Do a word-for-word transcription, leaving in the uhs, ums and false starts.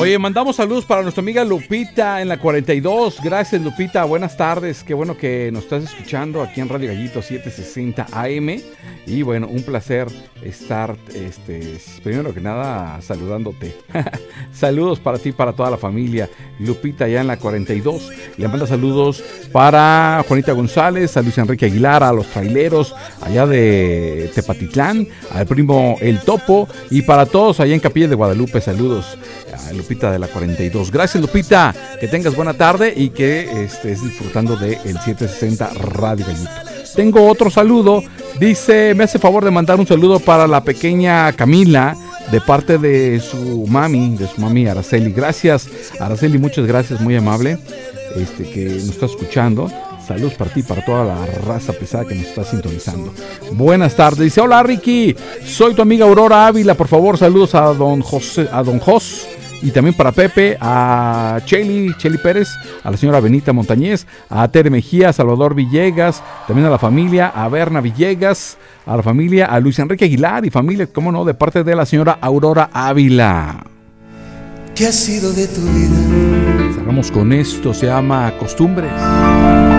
Oye, mandamos saludos para nuestra amiga Lupita en la cuarenta y dos. Gracias, Lupita. Buenas tardes. Qué bueno que nos estás escuchando aquí en Radio Gallito setecientos sesenta A M. Y bueno, un placer estar, este, primero que nada, saludándote. Saludos para ti, para toda la familia. Lupita allá en la cuarenta y dos. Le manda saludos para Juanita González, a Luis Enrique Aguilar, a los traileros allá de Tepatitlán, al primo El Topo y para todos allá en Capilla de Guadalupe. Saludos a Lupita de la cuarenta y dos. Gracias, Lupita. Que tengas buena tarde y que estés disfrutando de el setecientos sesenta Radio Gallito. Tengo otro saludo. Dice, me hace favor de mandar un saludo para la pequeña Camila de parte de su mami, de su mami Araceli. Gracias, Araceli, muchas gracias, muy amable, este, que nos está escuchando. Saludos para ti, para toda la raza pesada que nos está sintonizando. Buenas tardes. Dice, hola Ricky, soy tu amiga Aurora Ávila. Por favor, saludos a don José, a don Jos. Y también para Pepe, a Cheli, Cheli Pérez, a la señora Benita Montañez, a Tere Mejía, a Salvador Villegas, también a la familia, a Berna Villegas, a la familia, a Luis Enrique Aguilar y familia, cómo no, de parte de la señora Aurora Ávila. ¿Qué ha sido de tu vida? Cerramos con esto, se llama Costumbres.